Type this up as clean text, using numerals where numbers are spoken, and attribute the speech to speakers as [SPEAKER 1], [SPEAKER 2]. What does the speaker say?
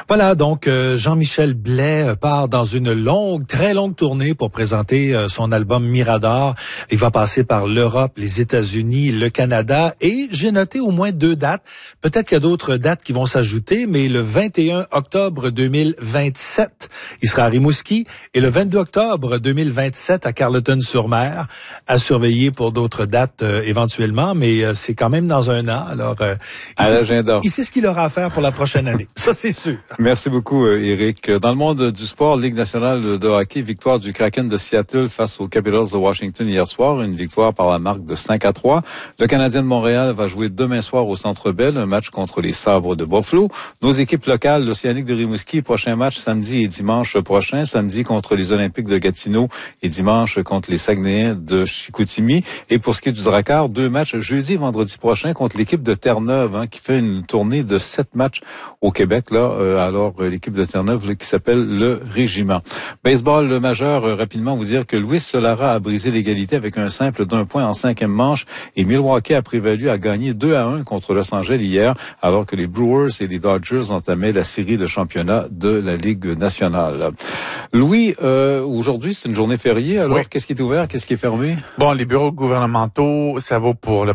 [SPEAKER 1] Voilà, donc Jean-Michel Blais part dans une très longue tournée pour présenter son album Mirador. Il va passer par l'Europe, les États-Unis, le Canada et j'ai noté au moins 2 dates. Peut-être qu'il y a d'autres dates qui vont s'ajouter, mais le 21 octobre 2027, il sera à Rimouski et le 22 octobre 2027 à Carleton-sur-Mer, à surveiller pour d'autres dates éventuellement, mais c'est quand même dans un an. Alors, il sait ce qu'il aura à faire pour la prochaine année. Ça, c'est sûr.
[SPEAKER 2] Merci beaucoup, Éric. Dans le monde du sport, Ligue nationale de hockey, victoire du Kraken de Seattle face aux Capitals de Washington hier soir, une victoire par la marque de 5-3. Le Canadien de Montréal va jouer demain soir au Centre Bell, un match contre les Sabres de Buffalo. Nos équipes locales, l'Océanique de Rimouski, prochain match samedi et dimanche prochain, samedi contre les Olympiques de Gatineau et dimanche contre les Saguenayens de Chicoutimi. Et pour ce qui est du Drakkar, 2 matchs jeudi et vendredi prochain contre l'équipe de Terre-Neuve, qui fait une tournée de 7 matchs au Québec, alors l'équipe de Terre-Neuve qui s'appelle le Régiment. Baseball le majeur, rapidement vous dire que Luis Solara a brisé l'égalité avec un simple d'1 point en 5e manche et Milwaukee a prévalu à gagner 2-1 contre Los Angeles hier, alors que les Brewers et les Dodgers entamaient la série de championnat de la Ligue nationale. Louis, aujourd'hui c'est une journée fériée, alors oui. Qu'est-ce qui est ouvert, qu'est-ce qui est fermé?
[SPEAKER 3] Bon, les bureaux gouvernementaux, ça vaut pour le